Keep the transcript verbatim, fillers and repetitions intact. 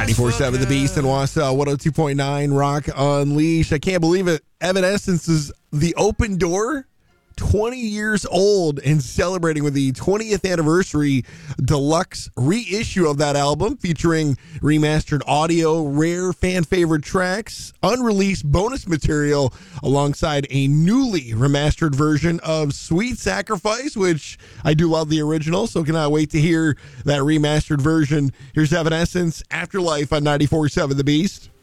ninety-four point seven The Beast in Wausau, one oh two point nine Rock Unleashed. I can't believe it. Evanescence is The Open Door, twenty years old, and celebrating with the twentieth anniversary deluxe reissue of that album, featuring remastered audio, rare fan favorite tracks, unreleased bonus material, alongside a newly remastered version of Sweet Sacrifice, which I do love the original, so cannot wait to hear that remastered version. Here's Evanescence, Afterlife on ninety-four point seven The Beast.